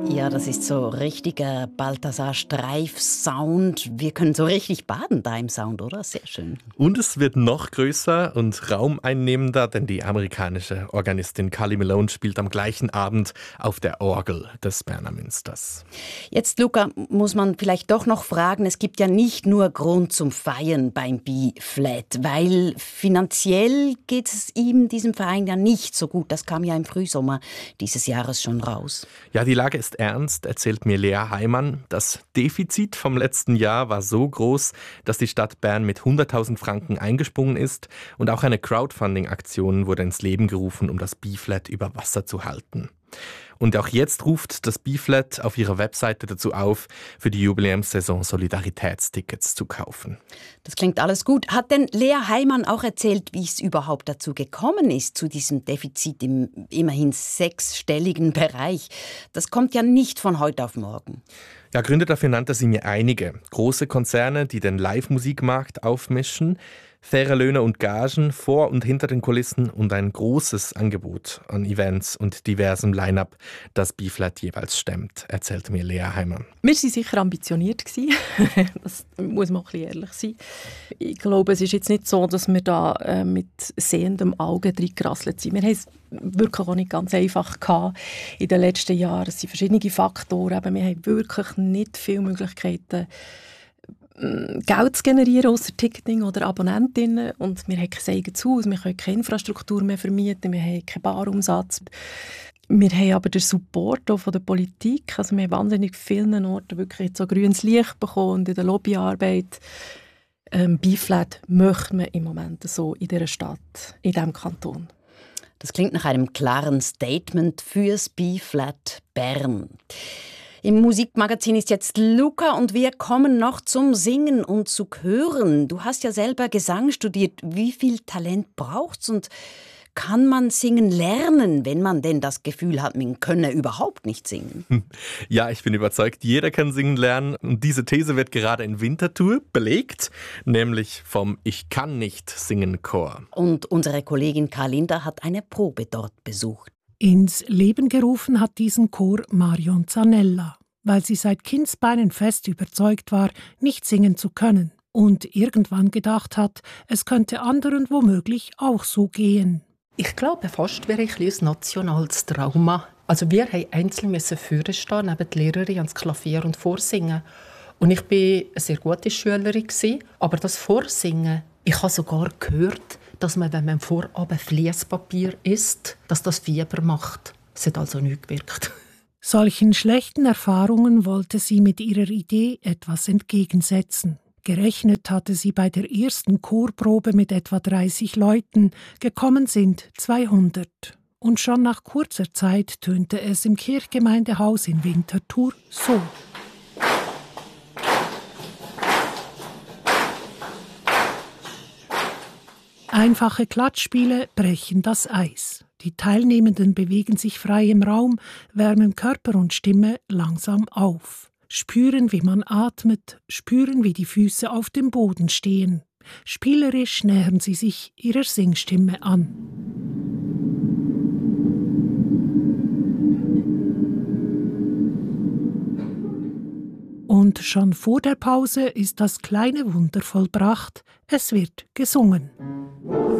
Ja, das ist so richtiger Balthasar-Streif-Sound. Wir können so richtig baden da im Sound, oder? Sehr schön. Und es wird noch größer und raumeinnehmender, denn die amerikanische Organistin Carly Malone spielt am gleichen Abend auf der Orgel des Berner Münsters. Jetzt, Luca, muss man vielleicht doch noch fragen, es gibt ja nicht nur Grund zum Feiern beim B-Flat, weil finanziell geht es ihm, diesem Verein, ja nicht so gut. Das kam ja im Frühsommer dieses Jahres schon raus. Ja, die Lage ist ernst, erzählt mir Lea Heimann. Das Defizit vom letzten Jahr war so groß, dass die Stadt Bern mit 100.000 Franken eingesprungen ist und auch eine Crowdfunding-Aktion wurde ins Leben gerufen, um das B-Flat über Wasser zu halten. Und auch jetzt ruft das B-Flat auf ihrer Webseite dazu auf, für die Jubiläumssaison Solidaritätstickets zu kaufen. Das klingt alles gut. Hat denn Lea Heimann auch erzählt, wie es überhaupt dazu gekommen ist, zu diesem Defizit im immerhin 6-stelligen Bereich? Das kommt ja nicht von heute auf morgen. Ja, Gründe dafür nannte sie mir einige. Große Konzerne, die den Live-Musikmarkt aufmischen, faire Löhne und Gagen vor und hinter den Kulissen und ein großes Angebot an Events und diversem Line-up, das B-Flat jeweils stemmt, erzählte mir Lea Heimann. Wir waren sicher ambitioniert. Das muss man auch ein bisschen ehrlich sein. Ich glaube, es ist jetzt nicht so, dass wir da mit sehendem Auge reingerasselt sind. Wir haben es wirklich auch nicht ganz einfach gehabt in den letzten Jahren. Es sind verschiedene Faktoren. Aber wir haben wirklich nicht viele Möglichkeiten, Geld zu generieren, ausser Ticketing oder Abonnentinnen. Und wir haben kein eigenes Haus, wir können keine Infrastruktur mehr vermieten, wir haben keinen Barumsatz. Wir haben aber den Support auch von der Politik. Also wir haben wahnsinnig vielen Orten wirklich so grünes Licht bekommen und in der Lobbyarbeit. B-Flat möchte man im Moment so in dieser Stadt, in diesem Kanton. Das klingt nach einem klaren Statement fürs B-Flat Bern. Im Musikmagazin ist jetzt Luca und wir kommen noch zum Singen und zu Hören. Du hast ja selber Gesang studiert. Wie viel Talent braucht's und kann man singen lernen, wenn man denn das Gefühl hat, man könne überhaupt nicht singen? Ja, ich bin überzeugt, jeder kann singen lernen. Und diese These wird gerade in Winterthur belegt, nämlich vom Ich kann nicht singen Chor. Und unsere Kollegin Carlinda hat eine Probe dort besucht. Ins Leben gerufen hat diesen Chor Marion Zanella, weil sie seit Kindsbeinen fest überzeugt war, nicht singen zu können und irgendwann gedacht hat, es könnte anderen womöglich auch so gehen. Ich glaube, fast wäre ein nationales Trauma. Also wir mussten einzeln vorne stehen, neben der Lehrerin ans Klavier und vorsingen. Und ich war eine sehr gute Schülerin, aber das Vorsingen, ich habe sogar gehört, dass man, wenn man vorabend Fliesspapier isst, dass das Fieber macht. Es hat also nichts gewirkt. Solchen schlechten Erfahrungen wollte sie mit ihrer Idee etwas entgegensetzen. Gerechnet hatte sie bei der ersten Chorprobe mit etwa 30 Leuten, gekommen sind 200. Und schon nach kurzer Zeit tönte es im Kirchgemeindehaus in Winterthur so. Einfache Klatschspiele brechen das Eis. Die Teilnehmenden bewegen sich frei im Raum, wärmen Körper und Stimme langsam auf. Spüren, wie man atmet, spüren, wie die Füße auf dem Boden stehen. Spielerisch nähern sie sich ihrer Singstimme an. Und schon vor der Pause ist das kleine Wunder vollbracht. Es wird gesungen.